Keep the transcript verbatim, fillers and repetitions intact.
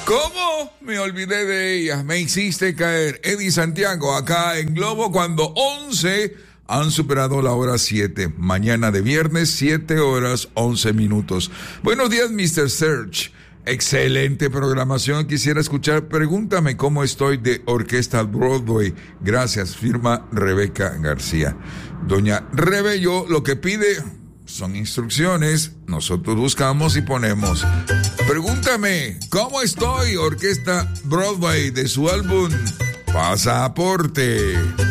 ¿Cómo? Me olvidé de ella. Me hiciste caer. Eddie Santiago, acá en Globo, cuando once han superado la hora siete. Mañana de viernes, siete horas, once minutos. Buenos días, mister Search. Excelente programación. Quisiera escuchar Pregúntame cómo estoy de Orquesta Broadway. Gracias, firma Rebeca García. Doña Rebe, yo lo que pide son instrucciones. Nosotros buscamos y ponemos. Pregúntame cómo estoy, Orquesta Broadway, de su álbum Pasaporte.